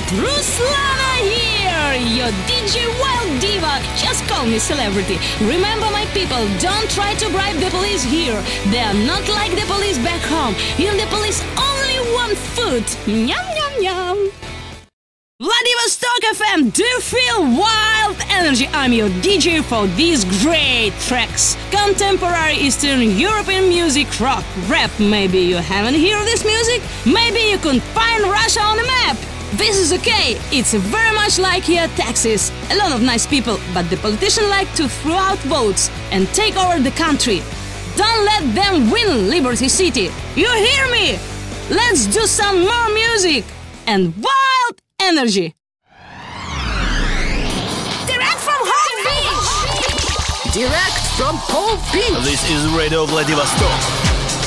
Ruslana here, your DJ Wild Diva. Just call me celebrity. Remember, my people, don't try to bribe the police here. They are not like the police back home. In the police only want food. Yum, yum, yum. Vladivostok FM, do you feel wild energy? I'm your DJ for these great tracks. Contemporary Eastern European music, rock, rap. Maybe you haven't heard this music? Maybe you couldn't find Russia on the map. This is okay. It's very much like here Texas. A lot of nice people, but the politicians like to throw out votes and take over the country. Don't let them win Liberty City. You hear me? Let's do some more music and wild energy. Direct from Home Beach. Direct from Home Beach. This is Radio Vladivostok.